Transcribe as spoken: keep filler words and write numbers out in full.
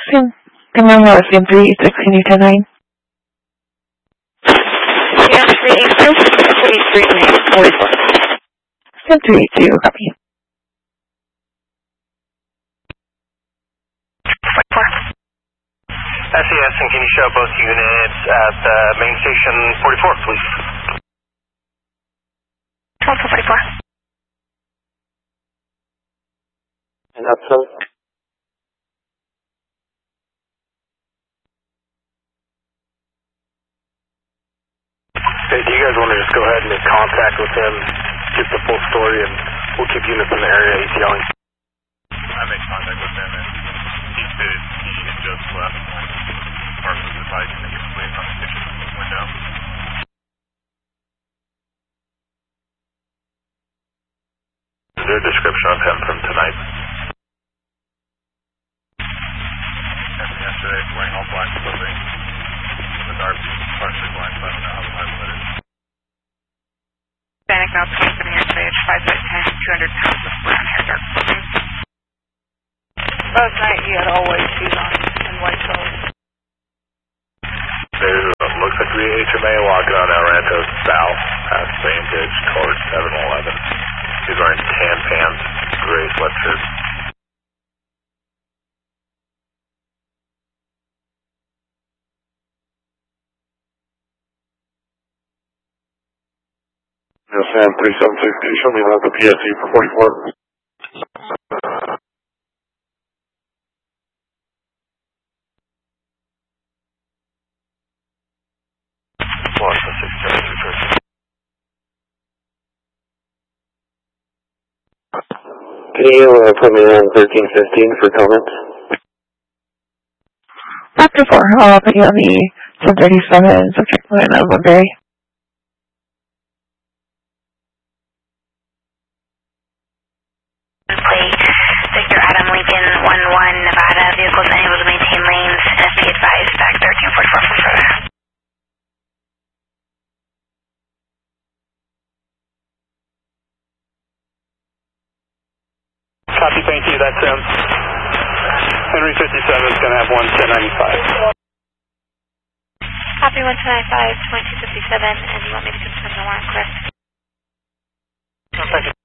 Sim. Remember, Sim three six, can you ten nine? Yeah, three eight two, three three nine, forty-four. Sim three eight two, copy. forty-four. S E S, and can you show both units at the main station forty-four, please? twelve forty-four. And that's so. Hey, do you guys want to just go ahead and make contact with him, get the full story, and we'll keep units in the area ATLing? I made contact with him, and he stated he had just left when Park was advising that he was waiting on the kitchen window. Is there a description of him from tonight? Yes, yesterday, wearing all black clothing, with our partially blind, so I don't know how the light lit is. Hispanic, male, twenty-seven years of age, five foot ten, two hundred pounds with brown hair, dark clothing. Last night he had all white shoes on and white clothes. There looks like we H M A walking on El Rancho south past Vantage towards seven eleven. He's wearing tan pants, gray sweatshirt. Yes, Sam three seven six, can you show me that the P S E for forty-four? Washington six seven two first. Can you uh, put me on thirteen fifteen for comments? After four, I'll put you on the ten thirty-seven subject line of Woodbury. Victor Adam Lincoln, one one Nevada, vehicles unable to maintain lanes, and be advised back thirteen forty-four for further. Copy, thank you, that's him. Henry fifty-seven is going to have one ten ninety-five. Copy one ten ninety-five, twenty-two fifty-seven, and you want me to confirm the warrant, correct? No, thank you.